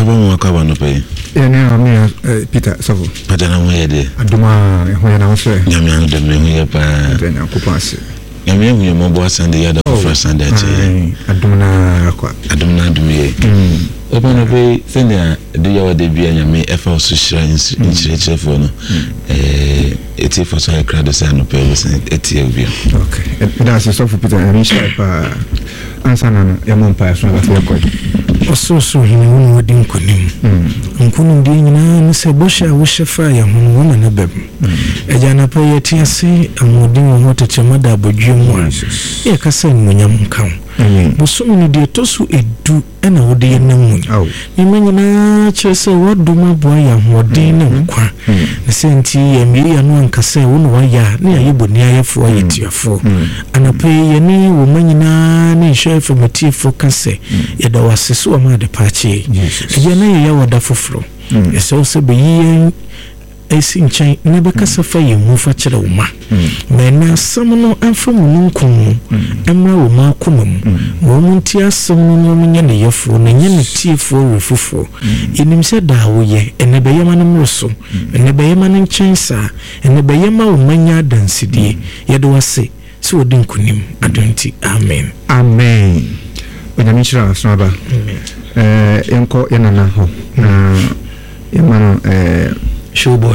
Papa Mwakaba no pay. Yeah, Peter Savo. Padana Wede. Aduma, when I was saying, Yamian de Mehuapa, then I'll pass it. Yamian, your mobile Sunday, other first Sunday. Adumna, Adumna Dumie. Open a way, send do your debut and you may effort to share in phone. It's for so I cried the sound of pay. Okay, that's a soft Peter and Richard. Answer your mom pass on the record. Also, he won't wedding kunim. Nkunu di nyina no se bosha wo shefa ya hono wo na bab. Eja na pay tiase amodin wo hotete mada abodwem wa. E kasa nyonyam kan. Bosomi ni de tosu edu ena wo de namu. Ni manyina chese woduma boy ya hodin na nkwa. Na senti ya mi ya no ankasa wo no wa ya na yeboni ayefo ayetiafo. Anape ye ni wo manyina ni shefa matifo kase. Ya da wasesu ama de pache. Ya na ya wada foforo. Eso se be yen esi nchan na be kasa fa ye mu fa kire wo ma. Me na samno amfa mu nkun. Emra wo ma komam. Wo munti asem no munye ne yefo na nye ne tiefo refufo. Enim se da wo ye ene be yema no mroso. Ene be yema no nchansa. Ene be yema wo manya dansidie. Ye do wase so odin kunim adonti. Amen. Amen. Benamishra Snaba. Yanko yanana ho. Yamano showboy.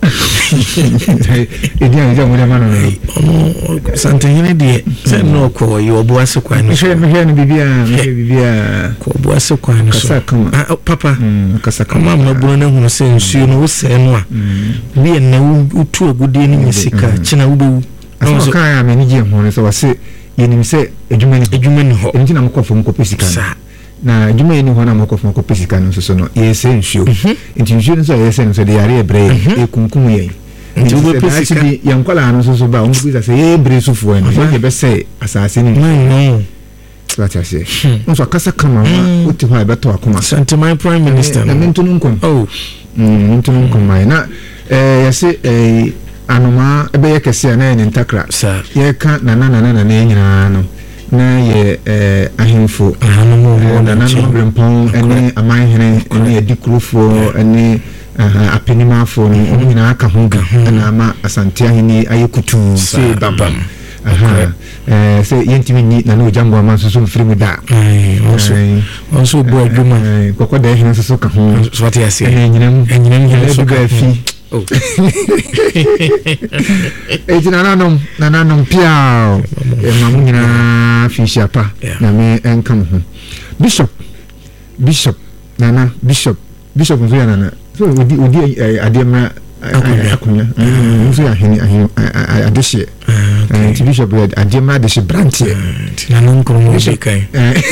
Idia mo mano. Ono santene die se no ko yo boase kwa no. Me bibia ko boase kwa no. Papa. Kasakama mama bro na hu se nsuo no wo se no a. Bi na utu agudie ni misika china ubewu. Aso kan ya me ni je ho so wase yenim se edwuma ni ho. Enti na mkofo mkopesika. Na juma ni hona mokofo mkopesika no so no yese nsuo. Enti nsuo no so yese no so de yare ebre ekunkum yen. Enti wo pesika yankwala no so ba on bisa se ebre sufo en. Ye be se asase ni. No. Lati say. Nso akasa kama ma oti ho abeto akoma. Sante my prime minister. Na mentunu nkon. Oh. Mentunu nkon mai na yese anoma ebe ye kese na en ntakra. Ye ka na nyina no. Na ye ahemfo na brempon ene amanhene ene edikrofo ene apenimafo no nyina aka ho na ama asante aheni ayekutu se babam se yentimi ni na no jambo amanso so mfiri da also bo adwuma kokoda ehene so ka ho so what you say enyinam so ka fi Nananom piao mamunyina fishapa na me enkam ho bishop nana bishop nzo ya nana so odi ademra akunya nzo ya hini adeshe bishop ademra adeshe brantie nanan ko mo bekai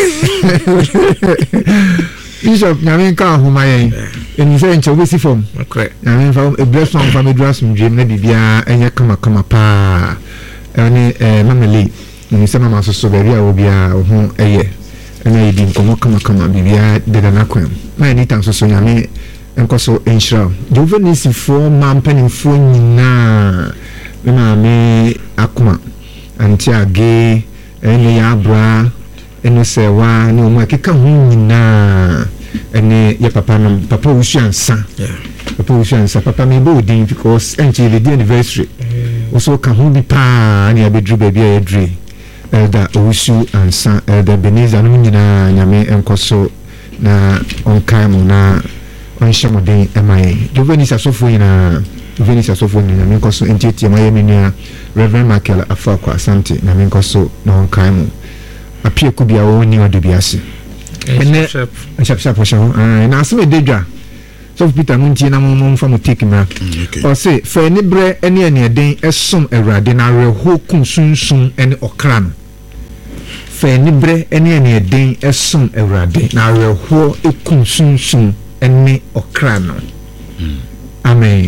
Bishop nyame ka homa yen eni se nche obesi form nyame fa e bless one family dress mdrem na bibia enye kama pa eni mamele ni se mama so be ria obia ho eye ena yidi nkomo kama bibia de na kwem na eni tan so nyame enkoso enshira jovenisi for mampani fo nyina na me akuma anti age eni ya bra eno sewa ni omo akeka ho nyina ene ye papa usuansa papa me bo din because enche the anniversary also ka ho bi pa ni abedru ba bia yedre elda usu ansa elda Beniza no nyina nyame enkoso na onkai mo na onhyemodin emaye Jovenis asofo nyina nyame enkoso entietie maye menua Reverend Michael Afakwa Asante nyame enkoso na onkai mo apia kubia wo ni odebiase ene sharp shawo na aseme dedwa so Peter muntie na mo mfa mo take ma o say fa ni bre ene eden esom awurade na reho kum sunsun ene okra no fa ni bre ene eden esom awurade na reho ekum sunsun ene okra no amen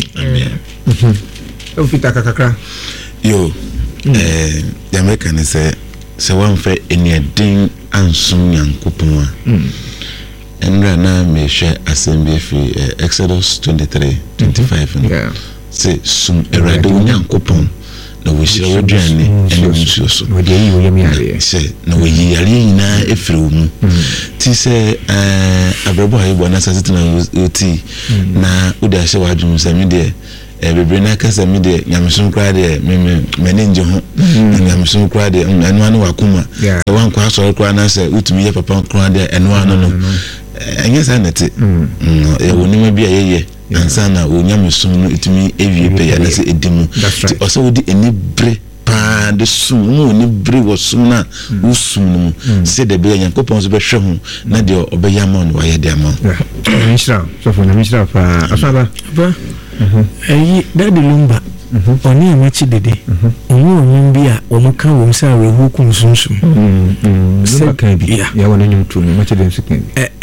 o Peter kakakra yo the American say so one for any ding and soon yankupuma and na me share assembly free Exodus 23:25 say soon a red yankupon na wo hyira wo duane ene nsuo so wo de yi wo yam yare se na wo yi yare nyina efiri wo mu ti se abrabo ha ibo na sasetena oti na wo da hye wadwum se me de bebre na kasa me de nyameson kra de me nje ho nyameson kra de eno anu wakuma wan kwa so kra na se utumi ye papa kra de eno anu no enye sa nete wo ni ma bia ye ansana wo nyameson no utumi ewie pe ya na se edimu ti o se wo di eni bre pa de sum no ni bre wo sum na wo sum no se de be yankopon so be hwe ho na de obeyama no wa ye de ama Mishra so for na Mishra pa asaba ba Daddy Lumba oni amachi dede onu bia o maka wo msa we hukum sunsum Lumba kan bi ya wona nyutu ni machi den sikan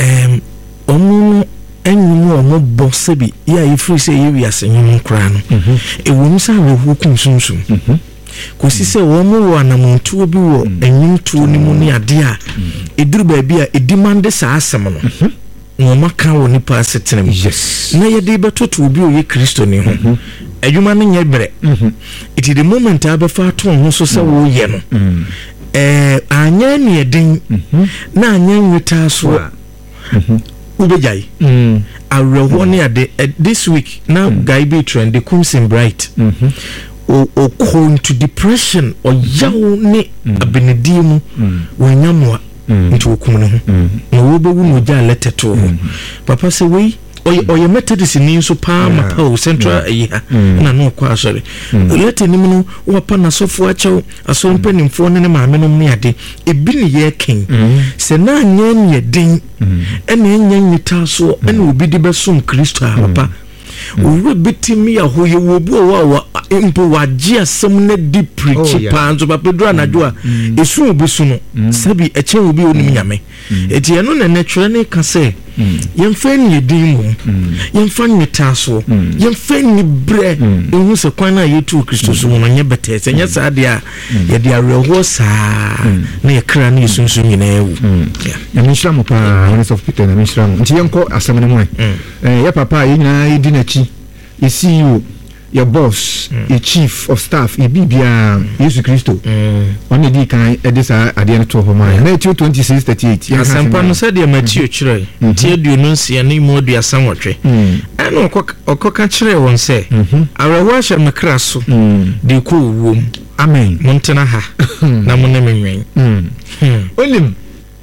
onu enyu o mo bosse bi ya ifri se ye wi asenyum kra no e wo msa we hukum sunsum kosi se wo mo wo anamontuo bi wo enyum tuo ni mu ni ade a eduru ba bi a edimande sa asem no no maka wo nipa asetrem yes na ye de betoto obi oye Kristo ni ho adwuma no nye bere it is the moment abefa to ho so se wo ye no anya ni eden na anya nwita so ubejai arewo ni ade this week now guy be trend the Kumsin Bright o go into depression or yawo ni abenedimu wanyamwa into okumno no wo bewu no ja letter papa say we oye methodist ni so pa mapa central na no kwa sorry letter ni mu wo pa na sofo achew aso mpanimfo ne maame no miade ebi ne ye ken se na anya ne den ene nya nyita so ene obi di besom Kristo papa wo bitimi ya hoye wo bu wa empo waji asem na di preach panzo papedro anajo a esu obisu no sabi eche obi onim nyame eti eno na natural ne ka se yemfa ni edin mu yemfa ni taso yemfa ni bre ehu se kwan na yetu Kristo so no nye bete se nya sa de a ye de areho sa na ye kra na yesunsu nyina ewu ya Mishra mo pa Honest of Peter na Mishra nti yenko asem ne mo ya papa ye nyina yedi na chi ye CEO your boss your chief of staff e bibia Yesu Kristo on the kan edisa ade no to ho man Matthew 26:38 ya sampa no se de Matthew kire tie duonu nsia na imo dua sanwotwe ana okoka kire won se arewa hye mekra so de ko wom amen montena ha na mo na menwen olim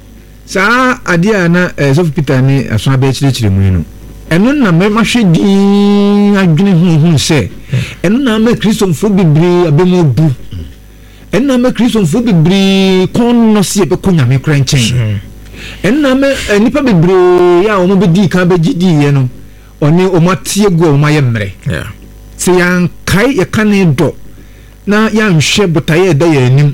sa ade ana Sof Peter ni aso abe kire mu no enu na me mahwedi adwene hu se enu na me Christopher bibiri abemu bu enu na me Christopher bibiri kon no se be konyame kra nchen enu na me nipa bibiri ya omo bedi kan be gidi ye no oni omatie go omaye mre se yan kai ye kane do na ya nhwe botaye da ya anim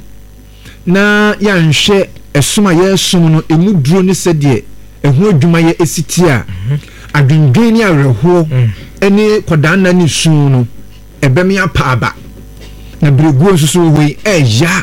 na ya nhwe esuma ye sum no emu duro ne se de ehu adwuma ye esitia adwendwen ya reho ene kodana ni su no ebemi apaba na bregu osusu we eya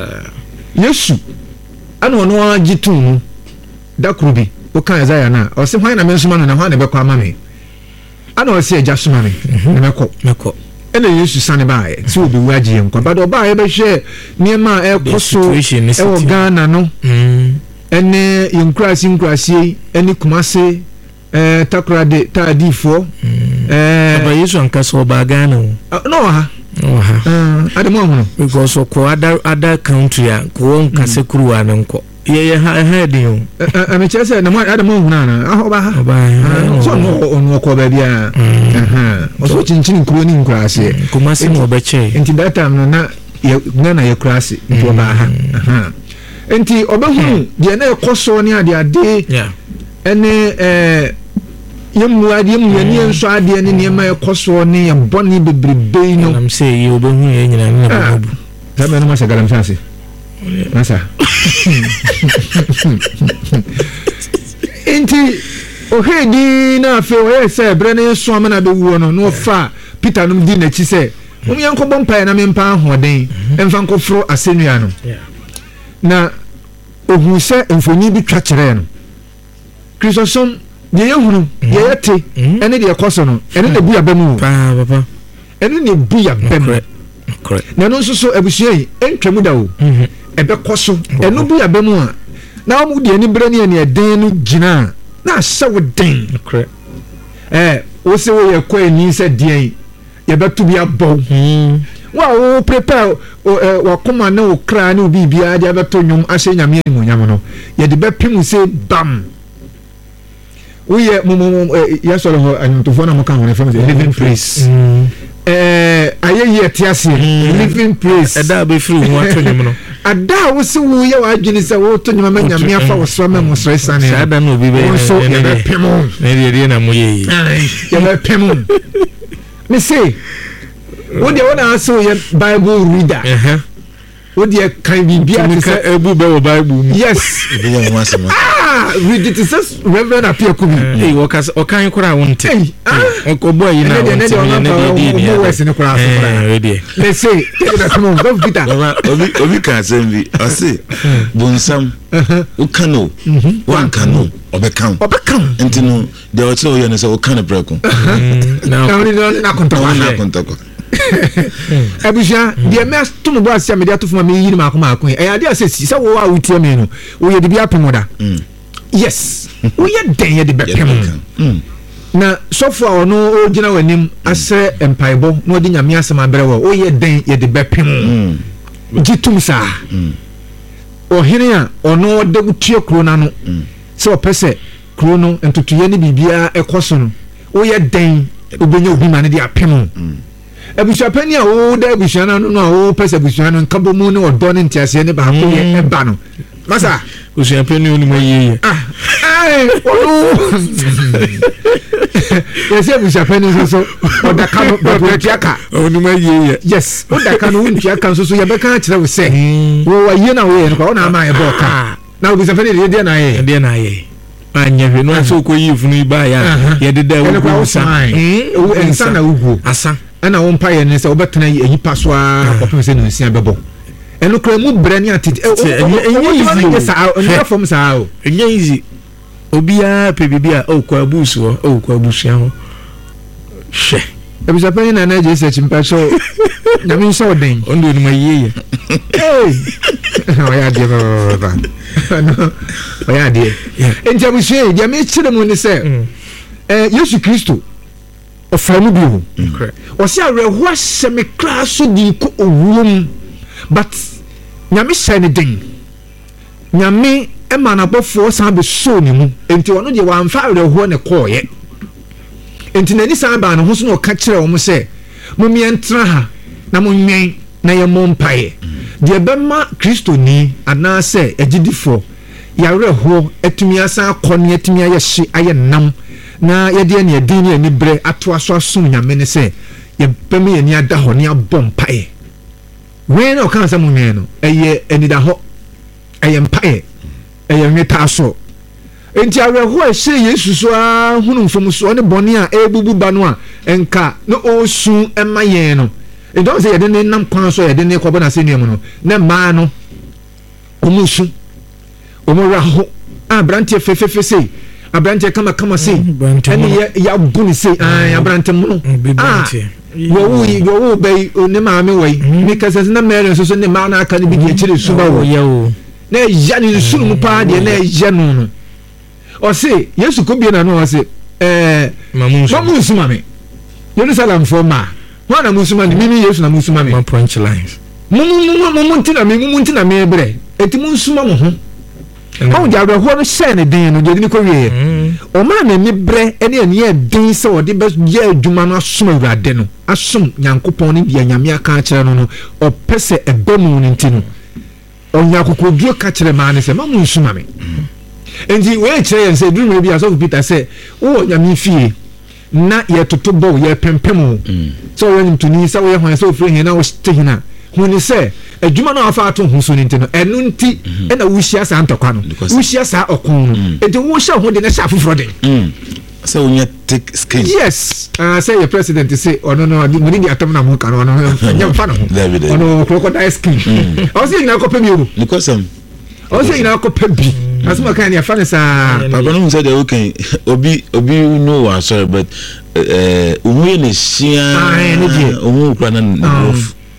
Yesu ana ono agitun dakrubi o kan Isaiah na o se hwan na mensuma no na hwan na be kwa amame ana o se eja suma me na meko ene Yesu sane bae se obi waji enko bado bae be hwe niema ekoso e o Ghana no ene yinkrasi ene Kumase takrade tadifo aba Yesu ankaso oba Ghana no ha ademo hono because ko other country ko nkase kuruwa nanko ye ha din ame chese na ademo hono na oba ha so no onu ko ba bia so chinchin kuro ni nkrase Kumase no obeche enti that time na Ghana ye krase nti oba ha enti obehunu de na ekoso ni ade ene yemu yani enso ade ne niema ekoso ne yeboni bebrebe no am say you obehu ye nyina na bobu tabe no ma se galam chance masa enti ohedi na afi o ye se bre ne so amana be wuo no fa Peter no di na chi se um yanko bompa na mempa ahoden emfa nkofro asenua no na ohu se enfoni bi twa kire no Kristosom de yehunu de yete ene de ekoso no ene de buya bemu papa ene ne buya bemu na no nso so abusua yi entwamu da o ebe koso eno bu ya be mu a na wo de ani bre ne ne den no gina na ahye wo den wo se wo ye ko ani se den ye betu bi abọ wo prepare wa koma na wo kra na obi bia de abeto nwom ahye nyame anyonyam no ye de bepim se bam wo ye ye soro ho anyotofo na mo ka ho ne fam living praise aye ye tiase living praise ada be free ho ato nwom no ada wo se wo ye wa adwene se wo to nyoma nyame afa wo so ma mo so sane ada no bi be so ye bepim na mo ye bepim me say what you wanna ask your Bible reader? What you can be Bible? Yes. Read it. It says Reverend appear to me. Hey, workers, or can you cry? I want it. Uncle boy, you know, let's say, come on, don't get that. Obi can send me. I say, Bonsam, Ukano, one canoe, Obekam, and no, there was so young as a kind of broken. Now, not Abusha, the mass to the brass media to my meeting, Marco. I dare say, so what would you mean? We had to be up moda. Yes, we are there the back. Now, so far, no original name, I say, and Piebo, no dinner, Miasama Brewer, oh, ye day, ye the back. Gitumsa or Hiria or no Dogutio Cronano. So, Pesse, Chrono, and to Tiani Bibia, a cosson. Oh, ye day, Ubino Humanity a pimon. Ebusapeni o da ebusuana no o pese ebusuana nkabo mu ne odo ne ntiase ne ba ko ye eba no masa ebusapeni oni mo yeye yes ebusapeni so oda kanu ba tiaka oni mo yeye yes oda kanu ntiaka so ye be kan kire we se wo wa ye na we no ko na ma ye bo ka na ebusapeni de na ye anya hwe no so ko yi funu ba ya ye de da wo sa ensa na ugu asa ana won pa ye ne se obetena yi paso a kopem se no nsia bebo eno kra mu brani atiti enye sa onye fom sa o enye easy obia pe bibia o kwa abusu o kwa abusu ho hwe ebisa pe na je se chimpa so na mi so den ondo ni mayeye oya de baba no oya de enja bu she dia me chire mu ni se Yesu Kristo oframu bi ho o se areho ahye me kra so di ko owuom but nyame shine den nyame ema na bofo san be so ni mu enti wono de wa amfa areho ne ko ye enti nani san ba no ho so no ka kire wo mo se mo mi entra ha na mo nwen na ye mo mpae de bema Kristo ni ana se agidifo ya areho etumi asan akone etumi ayehye ayenam na yede ne edin ne bre ato aso asum nyame ne se ye peme ye ni ada ho ne abom pae we na kan sa mu nwen no eye enida ho eye mpae eye nweta aso enti aweho a hye Yesu so a hunu mfom so ne bone a ebubu ba no a enka no osu emaye no e don say yede ne nam kwan so yede ne kwabo na se ne mu no na ma no omusu omora ho abrante fefefe sei abrante kama sei eni ya buni sei abrante mu wo be ne ma me wai because na mere so ne ma na aka ne bi kire suba wo na ya ni sunu mu pa de na ya no o se Yesu ko bi na no o se mamusu mame Jerusalem for ma wana musuma ni mimi Yesu na musuma me punch lines mumu ntina me bre eti musuma mo ho o ja bre ho no share ne den no je ni ko wie o ma na ni bre ene ene e den se o de be ye adwuma no asom awurade no asom nyankopon ne bia nyame aka kire no no o pese ebe mu ni ntino o nyakokoduo ka kire ma ne se ma musuma me enti we kire yen se drum bia so Peter se o nyame fie na ye totobo ye pempem so when to ni sa we hwan so free hin na wo stehina huni se adwuma na afa ato huso ni ntino enu nti na wuhia sa antokwa no wuhia sa okon no enti wo hia ho de na sha foforo de so unya take skin yes say your president say ono no we need atom na mu kan ono nyam fa no ono crocodile skin o say ina ko pemi o because o say ina ko pebi asuma kan ya fa ne sa baba no say the okay obi no wa sorry but umu ne shia umu kwa na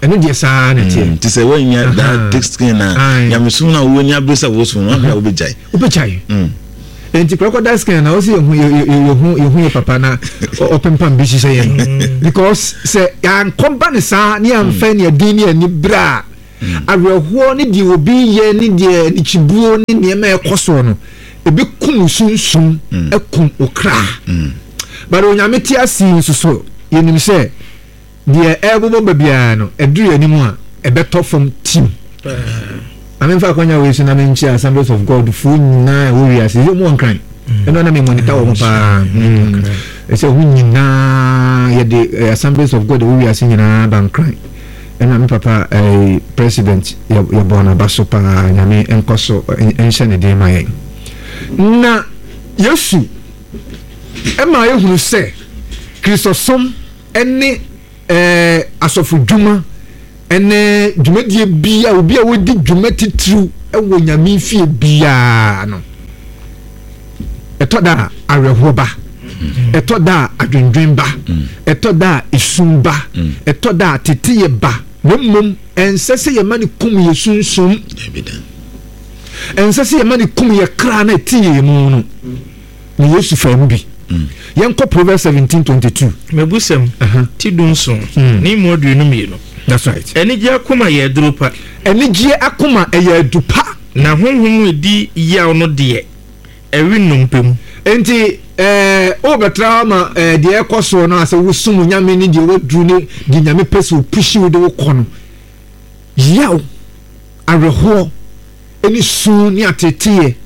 ɛno deɛ saa na tie nti sɛ woanya that thick skin na nyamesom na wo nya bresa wo so no na wobɛgyae enti crocodile skin na wo se yehu papa na opempam bi hyehyɛ yɛn because sɛ yankɔba ne saa ne amfa ne adin ne ani bra awerɛhoɔ ne deɛ obi yɛ ne deɛ ne kyibuo ne nneɛma ɛkɔ so no ebi kum sunsum ekum okra but onyame ti asi nsoso yenim sɛ deɛ ɛbobo babia no ɛduru anim a ɛbɛtɔ from team amemfa kwanya we so na menchi Assemblies of God fu nyina wo wiase yo mo nkran ɛno na me monitor wo pa ɛsɛ hu nyina yɛ de Assemblies of God wo wiase nyina bankran ɛna me papa president yɛ bona baso pa nyame enkoso enhyɛ ne de ma yɛn na Yesu ɛma yɛhunu sɛ Kristosom ɛne asɔfo dwuma ɛne dwumadie bia obi a wodi dwuma titiriw ɛwɔ nyame fie bia no ɛtɔ da awerɛhoɔ ba ɛtɔ da adwendwen ba ɛtɔ da esum ba ɛtɔ da teteyɛ ba na mmom ɛnsɛ sɛ yɛma ne kum yɛ sunsum ɛnsɛ sɛ yɛma ne kum yɛ kra na ɛteyɛ mu no na Yesu fa mu bi yɛnkɔ Proverbs 17:22 mabusam ti dunso ne mu aduonu mmienu. That's right. Enigye akoma ye dropa. Enigye akoma ye dupa. Na honhom edi yaw no de ewi numpem. Enti o betra ma de ekoso no ase wusum nyame ni de wodru ni de nyame pese opushi wo de wo kono. Yaw areho eni su ni atete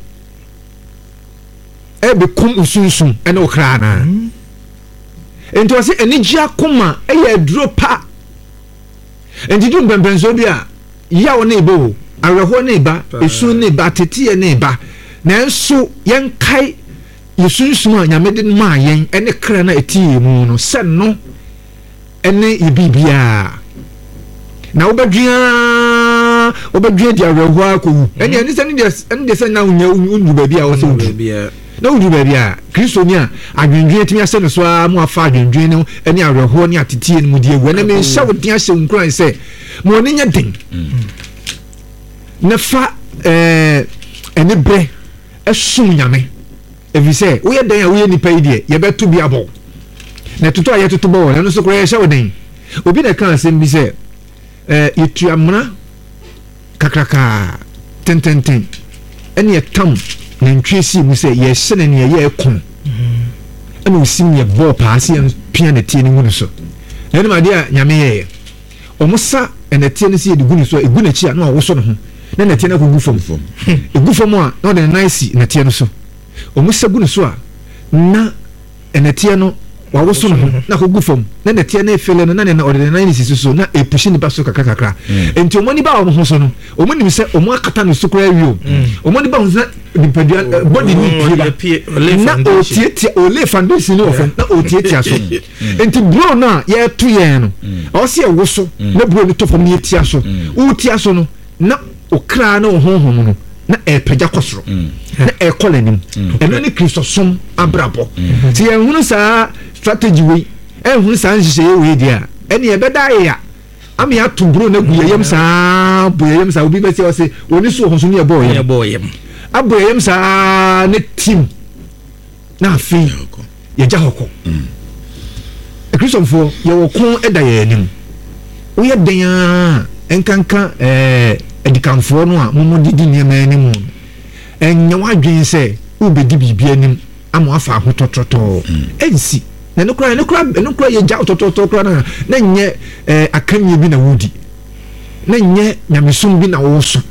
be kum usunsun ene okra na. Enti o se enigye akoma ye dropa. Enti dum bembenzo bia yawo ne bo areho ne ba esu ne ba tete ne ba na enso yenkai yesunsun a nyame de ma yen ene kra na etie mu no se no ene ibibia na obadua di areho akowu ene se ne se na unyu ba bia wo se unyu na udu ba bia Kristo ni a adwendwen timi ase no so a mu afa adwendwen no ene areho ne atete ne mu die egu na me hya wo den ase nkran se mo ne nya den na fa ene bre esum nyame evi se wo ye den a wo ye nipa yi de ye beto bi abo na tutu a ye tutu bo na no so kro ye hya wo den obi na kan asem bi se yetu amna kakraka tententen ene ye tam na ntwesi mu se ye hye ne ye ekon ana osim ye bo paase ye pia na tie ne hu so na ne ma de a nyame ye omusa ene tie ne se ye de gu ne so egu na chi a na wo so no ho na na tie na kogu fom egu fom a na de nice na tie no so omusa gu ne so a na ene tie no wa wo so no ho na kogu fom na na tie na efele no na na de nice so na epushi ni ba so kakakakra enti omoni ba wo ho so no omoni mi se omo akata no so kra wi omoni ba ho nipadua body ni pie na otietia ole foundation ni ofo na otietia so enti bro na ye to ye no o se wo so na bro ni to fom ni etia so utia so no na okra na honhom no na epeja kosoro na ekolanim eno ni Kristosom abrabo ti ye hunu sa strategy we hunu sa nhye ye we dia ene ye beda ya am ya to bro na guyem sa boyem sa obi be se oni so honso ni ye boyem aboyem sa ne team na afi ye ja hoko Kristofor ye wo kon eda ye anim wo ye den enkanka edikanfo no a momo didi niam anim enya wadwen se wo bedi bibia anim amo afa ahotototo ensi na no kra ye ja tototo kra na nye akanye bi na wudi na nye nyamesum bi na wo so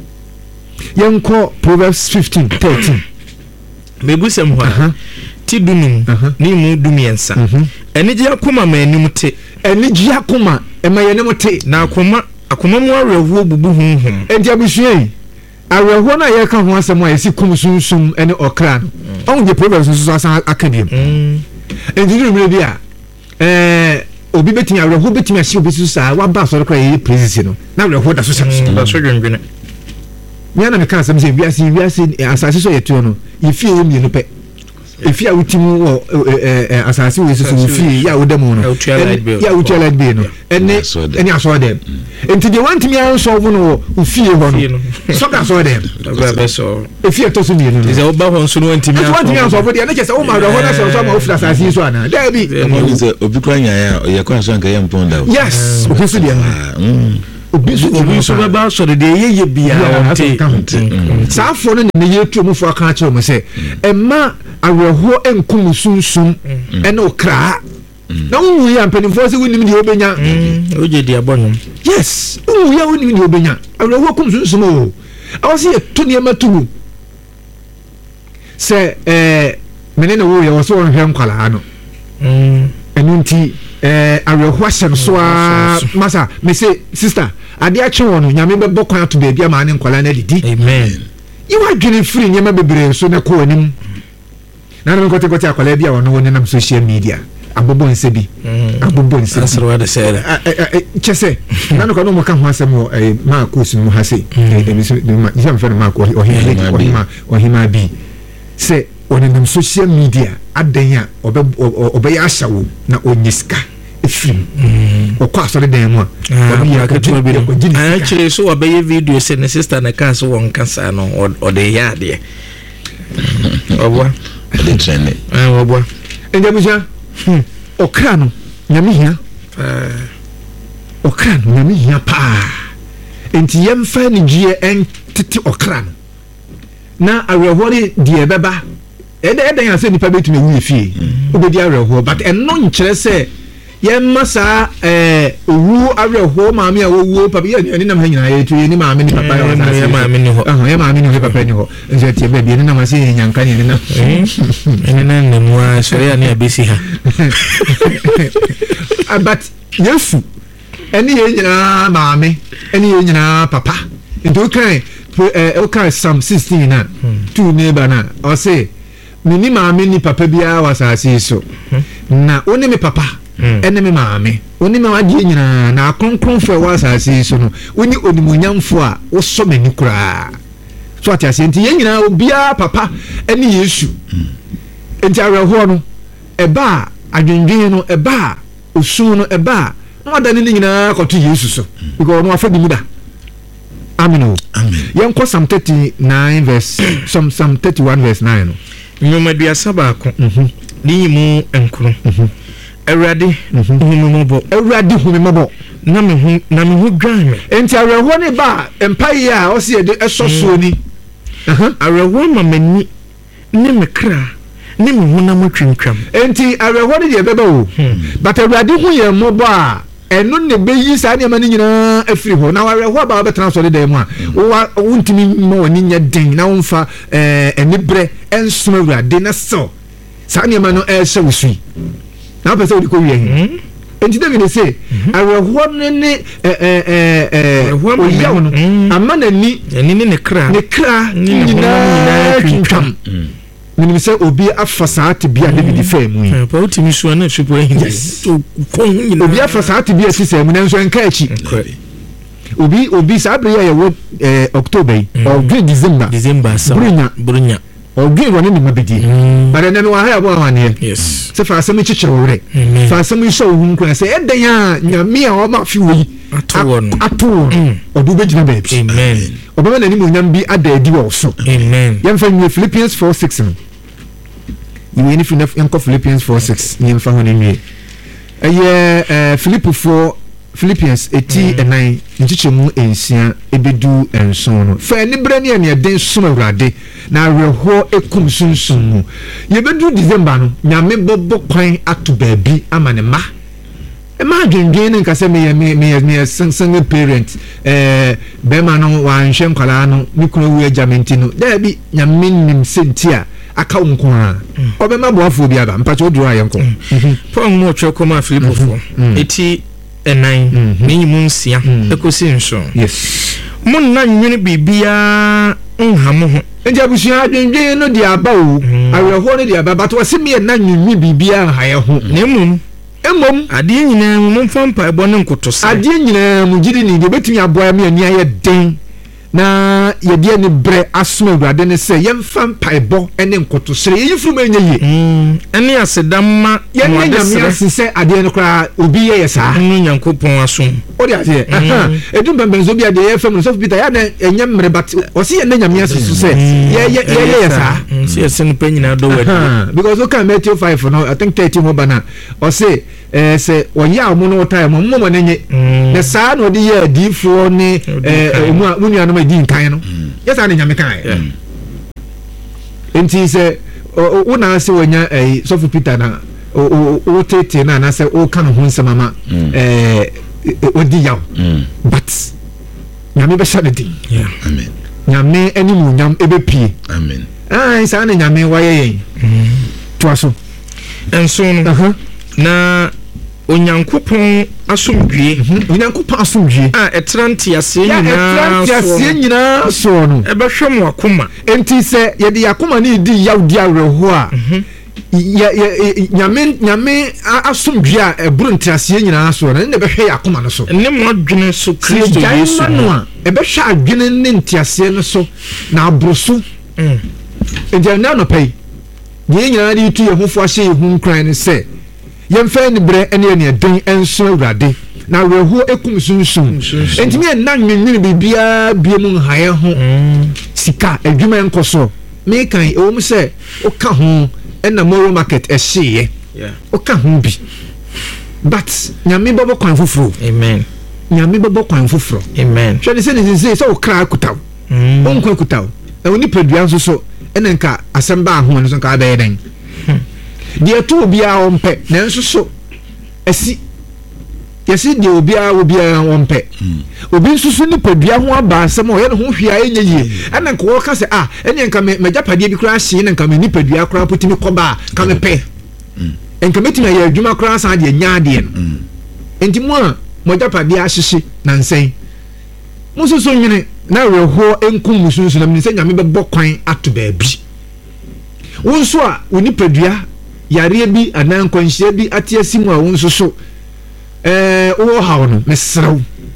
yenko Proverbs 15:13 mebusem ho ti dunum ni mu dumiensa enigye akoma ma anim te enigye akoma ema yenem te na akoma mu arewo bubu honhom enti abusue arewo na ye ka ho asem a yesi kum sunsum ene okra no on je Proverbs so asan akadiem enti dum bi a obi betimi arewo betimi ahye obi so sa wa ba so kra ye praise no na arewo da so sa so dwendwene me na me kan asem se wiase asase so yetu no ye fie ye mienu pe if you utimu asase we so fi ya wodam no ya utia light bill no ene aso dem enti de want me an solve no ufie ho no so ka so dem so if you to so me no is e oba ho so no enti me an solve de na che se o ma do ho na so ma ofira asase so ana da bi obi kwa nya ya ye kwa so nka ye mponda yes obi so de obi so ba so de ye bia sa fo no ne ye tu mu fo aka che mo se emma aweho enkum sunsun ene okra na wu ya mpanimfo se wunim de obenya oje di abonum yes wu ya wunim de obenya aweho kum sunsun o awase ye to ne matu se menene wo ya so hwe nkwala no enunti aweho asem so a masa me say sister ade a che wono nyame be bokwan to be bia ma ne nkwala na didi amen you are getting free nyama bebre so na ko anim na na kote akwala bia wono woni na social media abobo nsebi asro da sere chese na no ko no mo ka ho asem ma ko sun mu hase jam fa ma ko ohima bi se woni na social media adanya obe ya ashawo na onyiska efrim okwa so de mu ya ka to bi a chire so obe video se ne sister na ka so won kasa no ode ya de obwa de trene obwa enjabuja okra no nyame hia okra no nyame hia pa enti yemfa ni gie entiti okra no na awehori die beba eden ya se nipa betumi wu efie obedi aweho but eno nkyere se yemma sa owu aweho maami a wowu papa ye ni nam ha nyina ye tu ye ni maami ni papa ye maami ni ho ye maami ni papa ni ho nje tie be bi ni nam ase nyanka ni nam ene na nemu a so ya ni abesi ha but yesu eni ye nyina maami eni ye nyina papa ndo kan okay Psalm 16 na tu neighbor na o say mini maami ni papa bia wasase so na oni me papa ene me maami oni me wadi nyina na akronkron fo wasase so no oni onimunyamfo a wo so mani kura so ati enti ye nyina obia papa ene Yesu enti areho no eba adwendwen no eba osu no eba no adane ni nyina koto Yesu so because no afadi muda amen. Yanko Psalm 39 verse Psalm 31 verse 9 no. Nyomadu asaba ko. Ni mu enkro. Awurade humumabo. Awurade humumabo. Na me hu dwan me. Enti aweho ne ba empai a o se de esoso ni. Aweho mamani ne me kra ne me hunam twintwam. Enti aweho ne de beba o. But awurade hu ye mobo a eno ne beyi sa ne mani nyina afiri ho na wareho ba be transfer de mu a wo ntimi ma woni nya den na wonfa enibre ensoma awurade na so sa ne ma no ehye wusui na pese odi ko wie enti David say areho ne oyawo no ama na ni ne kra nyina twintwam mini se obi afasate bia David famu pa utimi so na supo hin obi afasate bia sise mu nanso enka achi obi sabre ya wo October or December brunya obi woni ni mabedi bare na me wa ha abo hwane yes se fa asem chichire wore fa asem isho hu nkwa se eden ya nyame a o ma fi wo ato odu be gina baby amen obama na ni mo nyam bi adadi wo so amen yemfa ni Philippians 4:6 no ni ni fi Philippians 4:6 ni mfa ho ni mi Philippians 8:9 nchichemu ensia ebedu enson no fa ni bre ne ne den sum awurade na reho ekum sunsun mu yebedu December no nyame bobo kwan ato baabi ama ne ma ma dwendwen nka se me sensen parent be ma no wa nhwe nkwala no ni kunu wu agamenti no da bi nyame nim sentia aka nko a obema boafo bi aba mpacho duro ayenko pon mo twa koma Filipofo eti enan ni mu nsia ekosi nso yes mun na nwene bibia nhamo ho enja busia dwendwen no di aba o aweho no di aba but wase me na nwene bibia haye ho na mum ade nyina mu mfampa ebo ne nkotosa ade nyina mu gidi ni de betumi aboa me ani aye den na yɛde ne brɛ asom awurade ne sɛ yɛmfa mpaebɔ ne nkotosere yɛyi firi mu ɛnyɛ yie ɛne asedamma yɛne nyame ase sɛ adeɛ no koraa obi yɛyɛ saa no nyankopɔn asom wode aseɛ ɛdum pɛmpɛnso bi adeɛ yɛfam no sɔfo peter yɛna ɛnyɛ mmerɛ but ɔse yɛne nyame ase so sɛ yɛyɛ saa sɛ yɛsɛ no pa nyinaa dɔ wadi because woka Matthew 5 no I think 30 ho ba no ɔse sɛ ɔyɛ a ɔmo no wɔtaeɛ mo mmɔmɔ no nye na saa na ɔde yɛ adiifoɔ ne ɔmu a wo nuanom adi nkan no yɛ saa ne nyame kaeɛ enti sɛ wonaa sɛ wɔanya sɔfo peter na wotete no anaasɛ woka no ho nsɛm ama ɔdi yaw but nyame bɛhyɛ no din nyame anim nyam ɛbɛpie saa ne nyame wayɛ yɛn toa so ɛnso no na onyankopɔn asomdwie a ɛtra nteaseɛ nyinaa soɔ no ɛbɛhwɛ mo akoma enti sɛ yɛde yɛakoma ne yɛdi yawdi awerɛho a nyame asomdwie a ɛboro nteaseɛ nyinaa soɔ no ne ɛbɛhwɛ yɛ akoma no so ne mo adwene so Kristo Yesu no a ɛbɛhwɛ adwene ne nteaseɛ no so na aboro so enti ɛnɛ anɔpa yi deɛ nyinaa de yitu yɛ hofo ahyɛ yɛ ho nkran ne sɛ yɛmfa ne berɛ ɛne yɛ neɛden ɛnso awurade na awerɛhoɔ ɛkum sunsum ɛntimi ɛnna nwinwini biribiaa bie mu nhaeɛ ho sika adwuma ɛnkɔ so mekan ɛwɔ mu sɛ woka ho ɛna moral market ɛhyeeɛ woka ho bi but nyame bɛbɔ kwan foforɔ nyame bɛbɔ kwan foforɔ hwɛ ne sɛ ne sesei sɛ wo kra akutaw wonkwa akutaw na wo nipadua nso so ɛne nka asɛm baa ho no so nka abɛyɛ dɛn deɛ ɛto obiara wɔmpɛ nanso so ɛsi yɛsi deɛ obiara wɔmpɛ obi nso so nipadua ho aba asɛm a ɔyɛ ne ho hwee a ɛnyɛ yie ɛna nka wɔka sɛ ɛne nka magyapadeɛ bi koraa hyee ne nka me nipadua koraa potimi kɔba a ka mepɛ nka mɛtumi ayɛ adwuma koraa san deɛ nya adeɛ no enti mu a magyapadeɛ ahyehye nansɛn mo nso so nwene na awerɛhoɔ ɛnkum mu sunsunam ne sɛ nyame bɛbɔ kwan ato baabi wo nso a wo nipadua yareɛ bi anaa nkwanhyia bi ate asi mu a wo nso so wowɔ haw no mesrɛw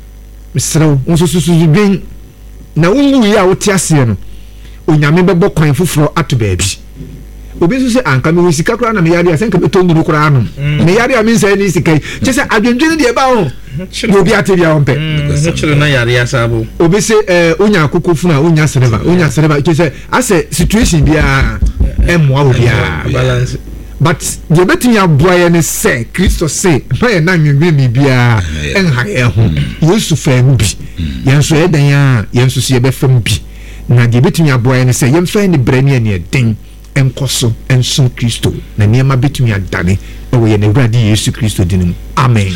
wo nso so dwen na wonwu yi a wote aseɛ no onyame bɛbɔ kwan foforɔ ato baabi obi nso sɛ anka mewɔ sika koraa na meyare a sɛ nka bɛtɔ nnuru koraa nom meyare a mensɛe ne sika yi kyɛ sɛ adwendwene deɛ ɛba ho na obi ate bia wɔmpɛ obi sɛ wonya akoko funu a wonya sereba kyɛ sɛ asɛ situation biara ɛmmoa wo biara but deɛ bɛtumi aboa yɛ ne sɛ Kristo se ma yɛ na nwendwene biribiara ɛnha yɛ ho Yesu faa mu bi yɛn nso ɛdan a yɛn nso so yɛbɛfa mu bi na deɛ bɛtumi aboa yɛ ne sɛ yɛmfa ne brɛ ne ɛne ɛden ɛnkɔ so ɛnsom Kristo na nneɛma bɛtumi adane ɛwɔ yɛn Awurade Yesu Kristo din mu amen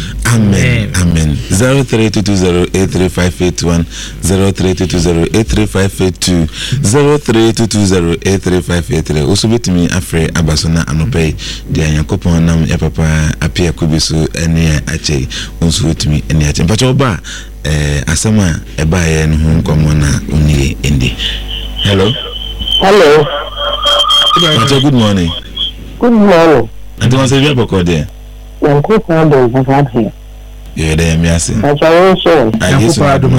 0322083581 0322083582 0322083583 also bɛtumi afrɛ abaso na anɔpa yi deɛ Nyankopɔn nam yɛ papa apia kobi so ɛne akyɛ nso bɛtumi ɛne akyɛ mpakyɛ ɔba asɛm a ɛbaeɛ no ho nkɔmmɔ na ɔnie ɛndi hello good morning. Good morning. And what's your book there? I'm good morning. You're there, Miasi. I used to have the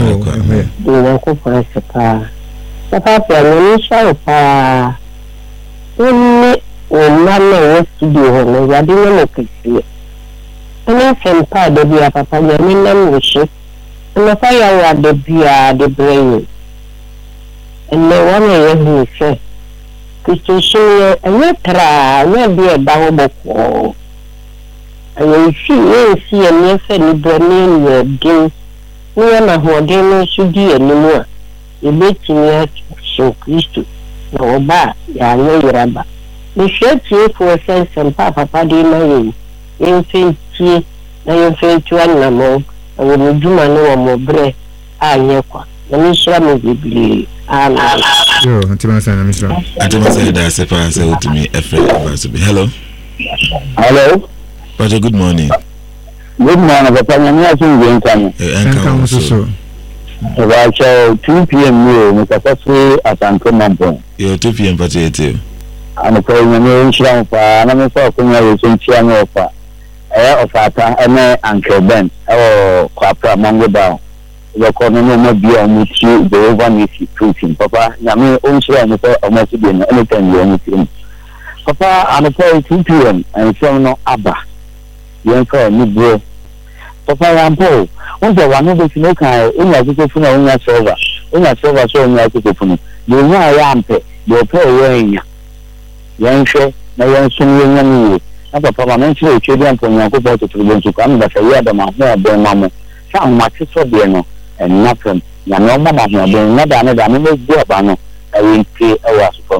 Papa, only when Mamma was to do home, I didn't look at you. And I can part of your papa, your name wishes, and the fire at the beer, the brain. And the one I say. Kristo so ɛnyɛ tra na bi ɛda ho bɔkɔɔ ayɛsi ɛnyɛ sɛ ne brɛne yɛ den ne yɛ na hoɔden no nso di anim a yɛbɛtumi ahyɛ Kristo na wɔba a yɛanyɛ yeraba mehwɛ tiefoɔ sɛ nsɛmpa a papa de ma yɛn yɛmfa ntie na yɛmfa ntu anamɔ na wɔ mo dwuma ne wɔ mo berɛ a nyɛ kwa na mehyira mo bebree amen. Yo, Antimasa that's a pass out to me. Hello. Hello. Pacho, good morning. Good morning, Papa. I'm not going to come. About 2 p.m. Mr. Fossey at Antomampon. You're 2 p.m. Pacho. I'm a calling Sham for an American Chiano of Ata and Uncle Ben or Quapra Mango Bow. record no more be on you the over Nisi preaching papa nyame on share no almost be anytime you anything papa and for 2 p.m. and so no abba yen for ni bro papa rampo on the one of the no kai on ya go funa on ya server so on ya go funa you know I am pe you pay wen yen hwe na yen so yen nyame na papa ma men chire chwe dia mpon yanko po to to kan da fa ya da ma ho be ma mo sa ma ti so de no en na fam ya no ma ma ho be na da me go aba no e wi ti e wa so